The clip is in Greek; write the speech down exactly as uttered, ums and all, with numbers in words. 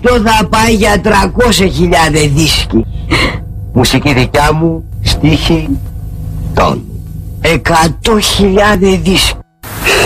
Αυτό θα πάει για τριακόσιες χιλιάδες δίσκοι. Μουσική δικιά μου, στίχη, τόν. Εκατό χιλιάδες δίσκοι.